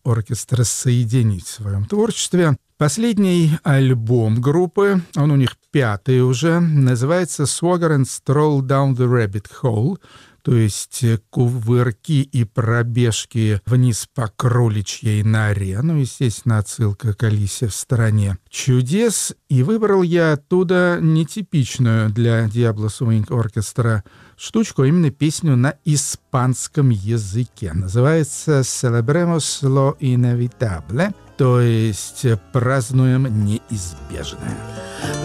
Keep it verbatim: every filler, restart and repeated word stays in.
Orchestra соединить в своем творчестве. Последний альбом группы, он у них пятый уже, называется «Swagger and Stroll Down the Rabbit Hole», то есть кувырки и пробежки вниз по кроличьей норе. Ну, естественно, отсылка к Алисе в «Стране чудес». И выбрал я оттуда нетипичную для Diablo Swing Orchestra штучку, а именно песню на испанском языке. Называется «Celebremos lo inevitable», то есть «Празднуем неизбежное».